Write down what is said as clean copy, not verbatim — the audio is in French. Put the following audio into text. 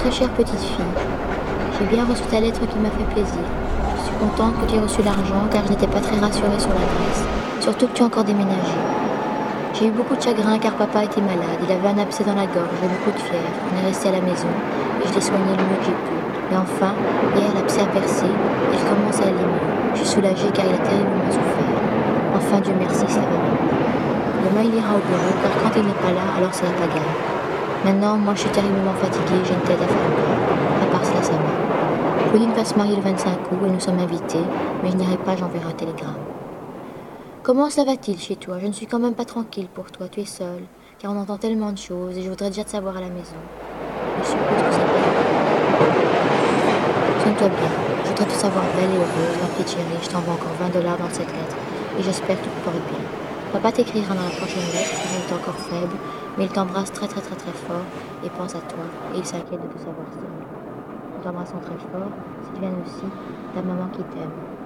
très chère petite fille, j'ai bien reçu ta lettre qui m'a fait plaisir. Je suis contente que tu aies reçu l'argent car je n'étais pas très rassurée sur l'adresse. Surtout que tu as encore déménagé. J'ai eu beaucoup de chagrin car papa était malade, il avait un abcès dans la gorge et beaucoup de fièvre. On est resté à la maison et je l'ai soigné le mieux que j'ai pu. Et enfin, hier l'abcès a percé et il commence à aller mieux. Je suis soulagée car il a terriblement souffert. Enfin, Dieu merci, ça va mieux. Demain il ira au bureau car quand il n'est pas là, alors c'est la pagaille. Maintenant, moi je suis terriblement fatiguée, j'ai une tête à faire peur. À part cela, ça va. Claudine va se marier le 25 août et nous sommes invités, mais je n'irai pas, j'enverrai un télégramme. Comment cela va-t-il chez toi? Je ne suis quand même pas tranquille pour toi, tu es seule, car on entend tellement de choses et je voudrais déjà te savoir à la maison. Je suppose que ça va. Tiens-toi bien, je voudrais te savoir belle et heureuse, ma petite chérie, je t'envoie encore 20 dollars dans cette lettre et j'espère que tu te portes bien. Papa t'écrira dans la prochaine lettre car il est encore faible, mais il t'embrasse très très très très fort et pense à toi et il s'inquiète de te savoir seule. Nous t'embrassons très fort, si tu viens aussi, ta maman qui t'aime.